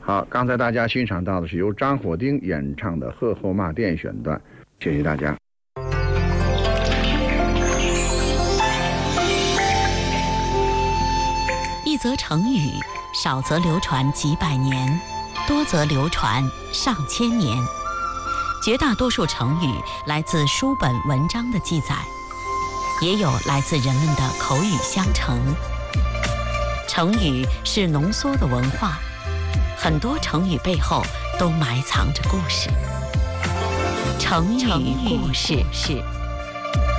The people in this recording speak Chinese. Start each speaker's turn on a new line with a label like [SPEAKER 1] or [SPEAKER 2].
[SPEAKER 1] 好，刚才大家欣赏到的是由张火丁演唱的《鹤后骂店》选段，谢谢大家。
[SPEAKER 2] 一则成语，少则流传几百年，多则流传上千年。绝大多数成语来自书本文章的记载，也有来自人们的口语相承。成语是浓缩的文化，很多成语背后都埋藏着故事。成语故事。